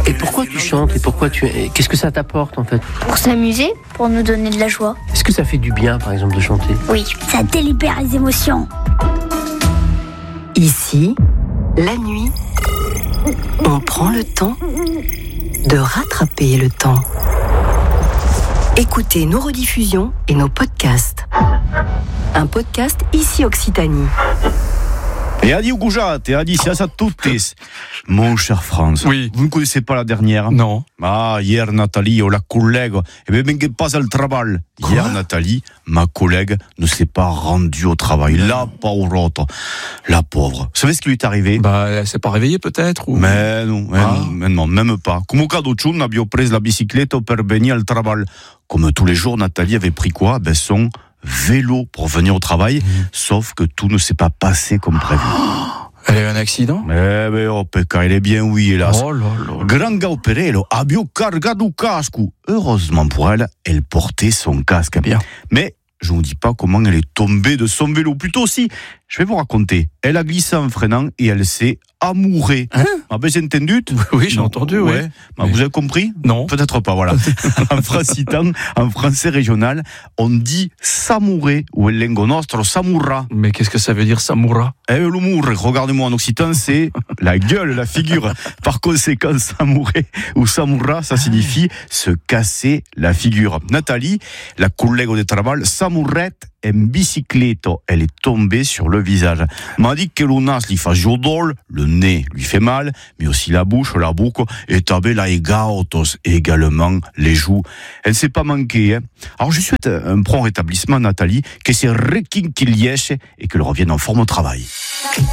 Et pourquoi tu chantes ? Qu'est-ce que ça t'apporte en fait ? Pour s'amuser, pour nous donner de la joie. Est-ce que ça fait du bien par exemple de chanter ? Oui, ça délibère les émotions. Ici, la nuit, on prend le temps de rattraper le temps. Écoutez nos rediffusions et nos podcasts. Un podcast Ici Occitanie. Et Adi Goujat, et Adi Sias Tutis. Mon cher Franz, oui. Vous ne connaissez pas la dernière ? Non. Ah, hier Nathalie, la collègue, ben pas al travail. Hier Nathalie, ma collègue, ne s'est pas rendue au travail. La pauvre, la pauvre. Vous savez ce qui lui est arrivé ? Elle s'est pas réveillée peut-être ou... Mais non, même pas. Come cadeau chun, abbiamo preso la bicicletta per venire al travail. Comme tous les jours, Nathalie avait pris quoi ? Son vélo pour venir au travail, sauf que tout ne s'est pas passé comme prévu. Elle a eu un accident ? Pecca, il est bien oui, hélas. Oh là là. Granga operello, abbio cargato casco. Heureusement pour elle, elle portait son casque. Bien. Mais je ne vous dis pas comment elle est tombée de son vélo. Plutôt si, je vais vous raconter. Elle a glissé en freinant et elle s'est amourée. J'ai entendu ? Oui, j'ai entendu, oui. Vous avez compris ? Non. Peut-être pas, voilà. En francitan, en français régional, on dit s'amourer ou el lengo nostro s'amourra. Mais qu'est-ce que ça veut dire, s'amourra ? L'humour, regardez-moi en occitan, c'est la gueule, la figure. Par conséquent, s'amourer ou s'amourra, ça signifie se casser la figure. Nathalie, la collègue de travail, s'amourette en bicicletta. Elle est tombée sur le visage. M'a dit que le nas lui fait jodol, le nez lui fait mal, mais aussi la bouche, la boucle, et tabé la egaotos, et également les joues. Elle ne s'est pas manquée. Alors je souhaite un prompt rétablissement à Nathalie, que c'est requinquilièche et qu'elle revienne en forme au travail.